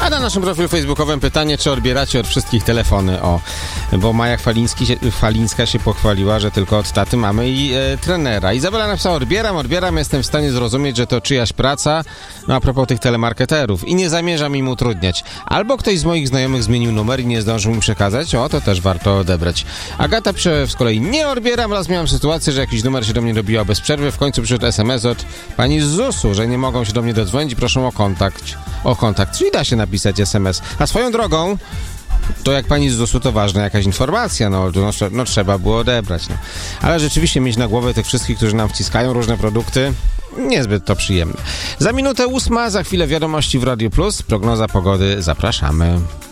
A na naszym profilu facebookowym pytanie, czy odbieracie od wszystkich telefony? Bo Maja Chwalińska się pochwaliła, że tylko od taty, mamy i trenera. Izabela napisała, odbieram, jestem w stanie zrozumieć, że to czyjaś praca, no a propos tych telemarketerów, i nie zamierzam im utrudniać. Albo ktoś z moich znajomych zmienił numer i nie zdążył mi przekazać, to też warto odebrać. Agata pisze z kolei, nie odbieram, raz miałam sytuację, że jakiś numer się do mnie dobijał bez przerwy, w końcu przyszedł SMS od pani z ZUS-u, że nie mogą się do mnie dodzwonić i proszą o kontakt, czyli da się napisać SMS. A swoją drogą, to jak pani z ZUS-u, to ważna jakaś informacja, no trzeba było odebrać. No. Ale rzeczywiście mieć na głowie tych wszystkich, którzy nam wciskają różne produkty, niezbyt to przyjemne. Za minutę 8, za chwilę wiadomości w Radio Plus, prognoza pogody, zapraszamy.